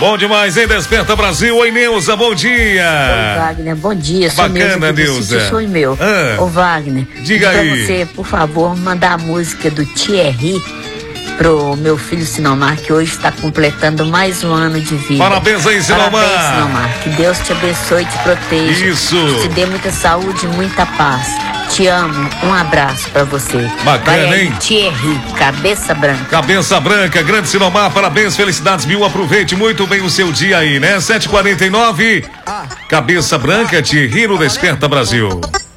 Bom demais, hein? Desperta Brasil. Oi, Neuza, bom dia. Oi, Wagner, bom dia. Sou Bacana, Neuza. Sou meu. Ô, Wagner, diga aí. Pra você, por favor, mandar a música do Thierry pro meu filho Sinomar, que hoje está completando mais um ano de vida. Parabéns aí, Sinomar. Parabéns, Sinomar. Que Deus te abençoe e te proteja. Isso. Que te dê muita saúde e muita paz. Te amo. Um abraço pra você. Bacana, vai aí, hein? Thierry, cabeça branca. Cabeça branca, grande Sinomar, parabéns, felicidades mil, aproveite muito bem o seu dia aí, né? 7h49, cabeça branca, Thierry no Desperta Brasil.